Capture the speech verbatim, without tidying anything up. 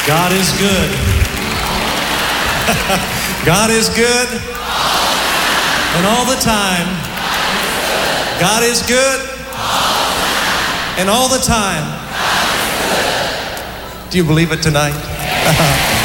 God is good. God is good. And all the time. God is good. And all the time. Do you believe it tonight?